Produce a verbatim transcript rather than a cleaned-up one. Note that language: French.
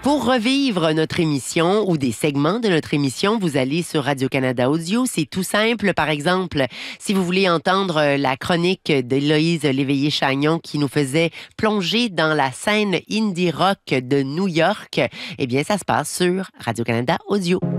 Pour revivre notre émission ou des segments de notre émission, vous allez sur Radio-Canada Audio. C'est tout simple. Par exemple, si vous voulez entendre la chronique d'Héloïse Léveillé-Chagnon qui nous faisait plonger dans la scène indie rock de New York, eh bien, ça se passe sur Radio-Canada Audio.